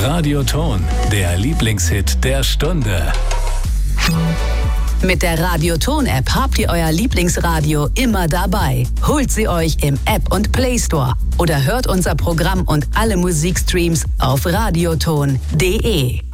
Radioton, der Lieblingshit der Stunde. Mit der Radioton-App habt ihr euer Lieblingsradio immer dabei. Holt sie euch im App- und Play Store oder hört unser Programm und alle Musikstreams auf radioton.de.